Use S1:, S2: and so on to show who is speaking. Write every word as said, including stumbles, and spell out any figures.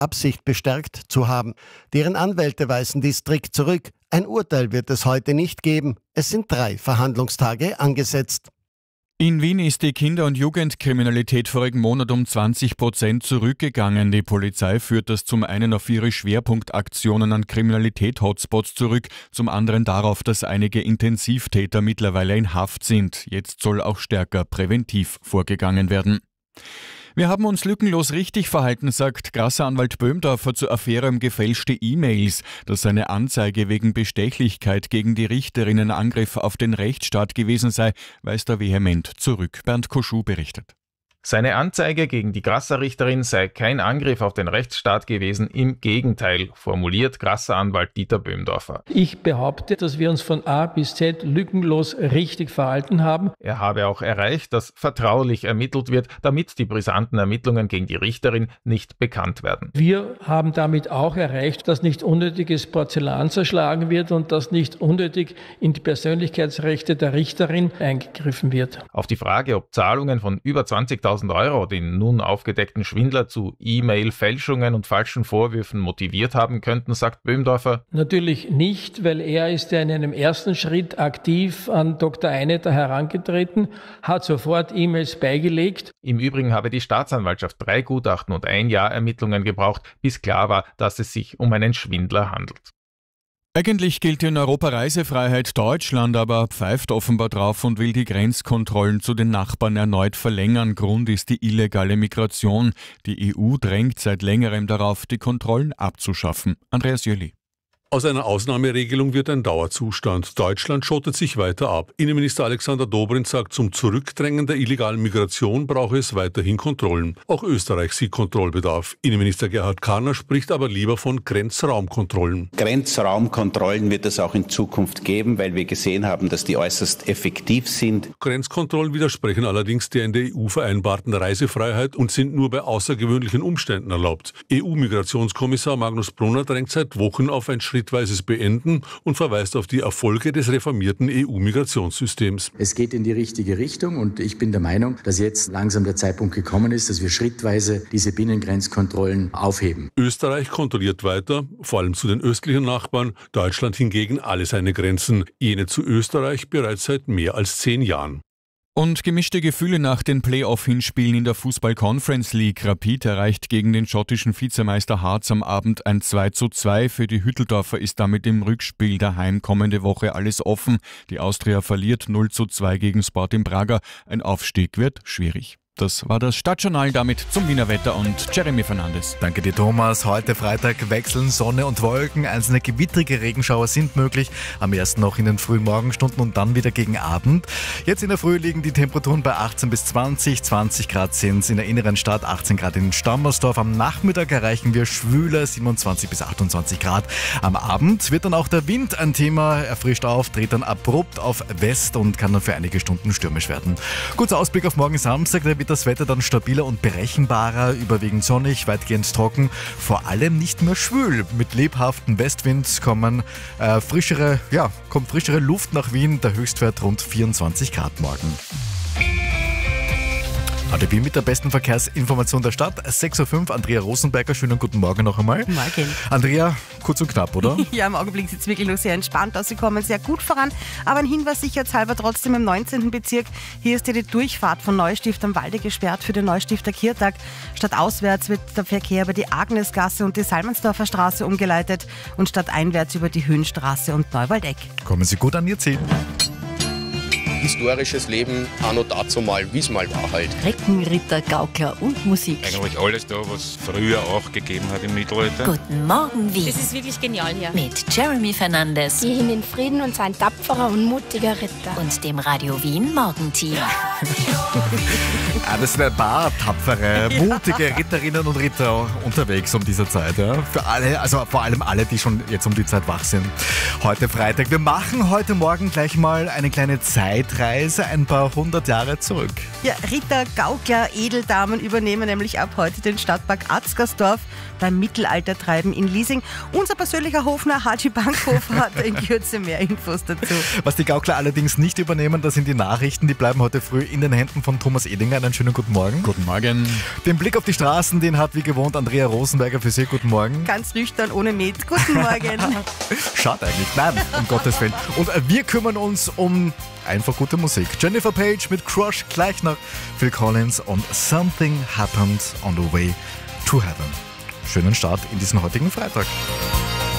S1: Absicht bestärkt zu haben. Deren Anwälte weisen dies strikt zurück. Ein Urteil wird es heute nicht geben. Es sind drei Verhandlungstage angesetzt.
S2: In Wien ist die Kinder- und Jugendkriminalität vorigen Monat um zwanzig Prozent zurückgegangen. Die Polizei führt das zum einen auf ihre Schwerpunktaktionen an Kriminalität-Hotspots zurück, zum anderen darauf, dass einige Intensivtäter mittlerweile in Haft sind. Jetzt soll auch stärker präventiv vorgegangen werden. Wir haben uns lückenlos richtig verhalten, sagt Grasser-Anwalt Böhmdorfer zur Affäre um gefälschte E-Mails. Dass seine Anzeige wegen Bestechlichkeit gegen die Richterinnen Angriff auf den Rechtsstaat gewesen sei, weist er vehement zurück. Bernd Koschuh berichtet.
S3: Seine Anzeige gegen die Grasser-Richterin sei kein Angriff auf den Rechtsstaat gewesen, im Gegenteil, formuliert Grasser-Anwalt Dieter Böhmdorfer.
S4: Ich behaupte, dass wir uns von A bis Z lückenlos richtig verhalten haben.
S3: Er habe auch erreicht, dass vertraulich ermittelt wird, damit die brisanten Ermittlungen gegen die Richterin nicht bekannt werden.
S4: Wir haben damit auch erreicht, dass nicht unnötiges Porzellan zerschlagen wird und dass nicht unnötig in die Persönlichkeitsrechte der Richterin eingegriffen wird.
S3: Auf die Frage, ob Zahlungen von über zwanzigtausend Euro den nun aufgedeckten Schwindler zu E-Mail-Fälschungen und falschen Vorwürfen motiviert haben könnten, sagt Böhmdorfer.
S4: Natürlich nicht, weil er ist ja in einem ersten Schritt aktiv an Doktor Einetter herangetreten, hat sofort E-Mails beigelegt.
S3: Im Übrigen habe die Staatsanwaltschaft drei Gutachten und ein Jahr Ermittlungen gebraucht, bis klar war, dass es sich um einen Schwindler handelt.
S2: Eigentlich gilt in Europa Reisefreiheit. Deutschland aber pfeift offenbar drauf und will die Grenzkontrollen zu den Nachbarn erneut verlängern. Grund ist die illegale Migration. Die E U drängt seit längerem darauf, die Kontrollen abzuschaffen. Andreas Jöli.
S5: Aus einer Ausnahmeregelung wird ein Dauerzustand. Deutschland schottet sich weiter ab. Innenminister Alexander Dobrindt sagt, zum Zurückdrängen der illegalen Migration brauche es weiterhin Kontrollen. Auch Österreich sieht Kontrollbedarf. Innenminister Gerhard Karner spricht aber lieber von Grenzraumkontrollen.
S6: Grenzraumkontrollen wird es auch in Zukunft geben, weil wir gesehen haben, dass die äußerst effektiv sind.
S5: Grenzkontrollen widersprechen allerdings der in der E U vereinbarten Reisefreiheit und sind nur bei außergewöhnlichen Umständen erlaubt. E U-Migrationskommissar Magnus Brunner drängt seit Wochen auf ein Schritt schrittweises Beenden und verweist auf die Erfolge des reformierten E U-Migrationssystems.
S7: Es geht in die richtige Richtung und ich bin der Meinung, dass jetzt langsam der Zeitpunkt gekommen ist, dass wir schrittweise diese Binnengrenzkontrollen aufheben.
S5: Österreich kontrolliert weiter, vor allem zu den östlichen Nachbarn, Deutschland hingegen alle seine Grenzen, jene zu Österreich bereits seit mehr als zehn Jahren.
S2: Und gemischte Gefühle nach den Playoff-Hinspielen in der Fußball-Conference League. Rapid erreicht gegen den schottischen Vizemeister Hearts am Abend ein zwei zu zwei. Für die Hütteldorfer ist damit im Rückspiel daheim kommende Woche alles offen. Die Austria verliert null zu zwei gegen Sporting Braga. Ein Aufstieg wird schwierig. Das war das Stadtjournal, damit zum Wiener Wetter und Jeremy Fernandes.
S8: Danke dir, Thomas. Heute Freitag wechseln Sonne und Wolken. Einzelne gewittrige Regenschauer sind möglich. Am ersten noch in den frühen Morgenstunden und dann wieder gegen Abend. Jetzt in der Früh liegen die Temperaturen bei achtzehn bis zwanzig. zwanzig Grad sind es in der inneren Stadt, achtzehn Grad in Stammersdorf. Am Nachmittag erreichen wir schwüle siebenundzwanzig bis achtundzwanzig Grad. Am Abend wird dann auch der Wind ein Thema. Er frischt auf, dreht dann abrupt auf West und kann dann für einige Stunden stürmisch werden. Kurzer Ausblick auf morgen Samstag. Da wird das Wetter dann stabiler und berechenbarer, überwiegend sonnig, weitgehend trocken, vor allem nicht mehr schwül. Mit lebhaften Westwinds kommen äh, frischere, ja, kommt frischere Luft nach Wien, der Höchstwert rund vierundzwanzig Grad morgen. A D B mit der besten Verkehrsinformation der Stadt. sechs Uhr fünf, Andrea Rosenberger, schönen guten Morgen noch einmal.
S9: Guten Morgen.
S8: Andrea, kurz und knapp, oder?
S9: Ja, im Augenblick sieht es wirklich noch sehr entspannt aus. Sie kommen sehr gut voran. Aber ein Hinweis sicherheitshalber trotzdem im neunzehnten Bezirk. Hier ist die Durchfahrt von Neustift am Walde gesperrt für den Neustifter Kirtag. Stadtauswärts wird der Verkehr über die Agnesgasse und die Salmansdorfer Straße umgeleitet und stadteinwärts über die Höhenstraße und Neuwaldeck.
S8: Kommen Sie gut an Ihr Ziel.
S10: Historisches Leben, anno dazu mal, wie es mal war halt.
S11: Recken, Ritter, Gaukler und Musik.
S12: Eigentlich alles da, was früher auch gegeben hat im Mittelalter.
S11: Guten Morgen, Wien.
S13: Das ist wirklich genial hier.
S11: Mit Jeremy Fernandes.
S13: Die in den Frieden und sein tapferer und mutiger Ritter.
S11: Und dem Radio Wien Morgenteam.
S8: Ah, das sind ein paar tapfere, mutige Ritterinnen und Ritter unterwegs um diese Zeit. Ja? Für alle, also vor allem alle, die schon jetzt um die Zeit wach sind. Heute Freitag. Wir machen heute Morgen gleich mal eine kleine Zeit Zeitreise ein paar hundert Jahre zurück.
S9: Ja, Ritter Gaukler Edeldamen übernehmen nämlich ab heute den Stadtpark Atzgersdorf beim Mittelaltertreiben in Liesing. Unser persönlicher Hofner Haji Bankhofer hat in Kürze mehr Infos dazu.
S8: Was die Gaukler allerdings nicht übernehmen, das sind die Nachrichten. Die bleiben heute früh in den Händen von Thomas Edinger. Einen schönen guten Morgen.
S2: Guten Morgen.
S8: Den Blick auf die Straßen, den hat wie gewohnt Andrea Rosenberger für Sie. Guten Morgen.
S9: Ganz nüchtern, ohne Met. Guten Morgen.
S8: Schade eigentlich. Nein, um Gottes Willen. Und wir kümmern uns um einfach gute Musik. Jennifer Page mit Crush, gleich nach Phil Collins und Something Happened on the Way to Heaven. Schönen Start in diesen heutigen Freitag.